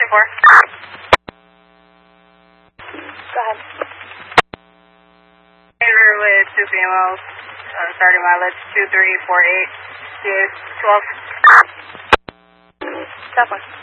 24. Go ahead. Andrew with 2 females, starting mileage 2348, CA 12. Stop one.